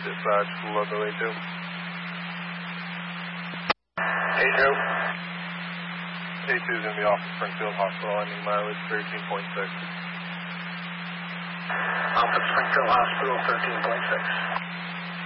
Dispatch, local A2. A2. A2 is going to be off of Springfield Hospital, ending mileage 13.6. Off of Springfield Hospital, 13.6.